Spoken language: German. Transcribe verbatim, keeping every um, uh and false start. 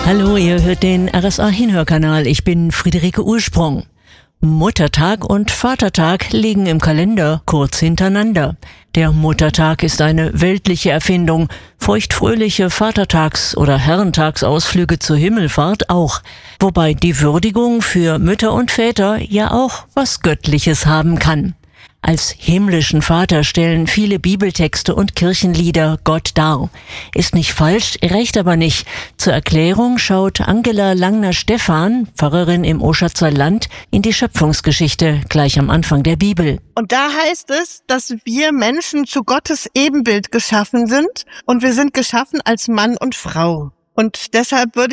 Hallo, ihr hört den R S A-Hinhörkanal. Ich bin Friederike Ursprung. Muttertag und Vatertag liegen im Kalender kurz hintereinander. Der Muttertag ist eine weltliche Erfindung, feuchtfröhliche Vatertags- oder Herrentagsausflüge zur Himmelfahrt auch. Wobei die Würdigung für Mütter und Väter ja auch was Göttliches haben kann. Als himmlischen Vater stellen viele Bibeltexte und Kirchenlieder Gott dar. Ist nicht falsch, reicht aber nicht. Zur Erklärung schaut Angela Langner-Stephan, Pfarrerin im Oschatzer Land, in die Schöpfungsgeschichte gleich am Anfang der Bibel. Und da heißt es, dass wir Menschen zu Gottes Ebenbild geschaffen sind und wir sind geschaffen als Mann und Frau. Und deshalb würde